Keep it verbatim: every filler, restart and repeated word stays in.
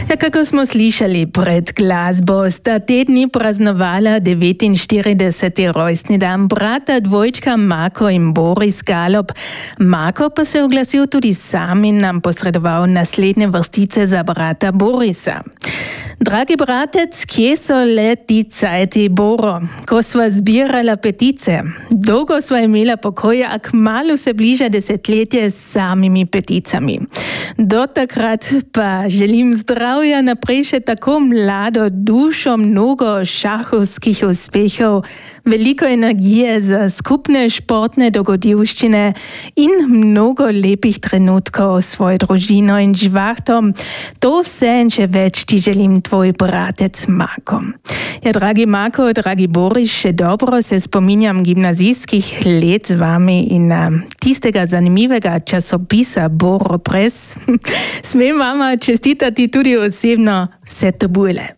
Jak ako smo slišali pred glasbo, sta te dni praznovala devetinštirideseti rojstni dan brata dvojčka Mako in Boris Galob. Mako pa se oglasil tudi sam in nam posredoval naslednje vrstice za brata Borisa. Dragi bratec, kje so le ti cajti, Boro? Ko sva zbirala petice, dolgo sva imela pokoja, a kmalu se bliža desetletje s samimi peticami. Do takrat pa želim zdravja, naprej še tako mlado dušo, mnogo šahovskih uspehov, veliko energije za skupne športne dogodivščine in mnogo lepih trenutkov s svojo družino in živahtom. To vse in še več ti želim, tvoj bratec Mako. Ja, dragi Mako, dragi Boris, še dobro se spominjam gimnazijskih let z vami in uh, tistega zanimivega časopisa Boro Press. Smem vama čestitati tudi osebno vse to bule.